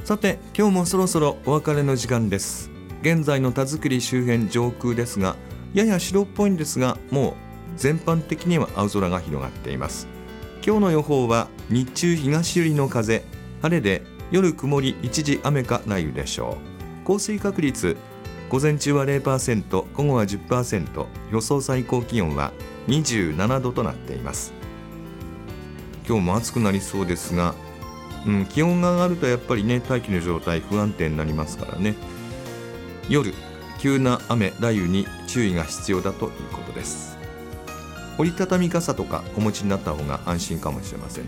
さて今日もそろそろお別れの時間です。現在の田作周辺上空ですが、やや白っぽいんですが、もう全般的には青空が広がっています。今日の予報は日中東寄りの風、晴れで夜曇り一時雨か雷雨でしょう。降水確率午前中は 0%、 午後は 10%、 予想最高気温は27度となっています。今日も暑くなりそうですが、気温が上がるとやっぱりね、大気の状態不安定になりますからね。夜急な雨雷雨に注意が必要だということです。折りたたみ傘とかお持ちになった方が安心かもしれません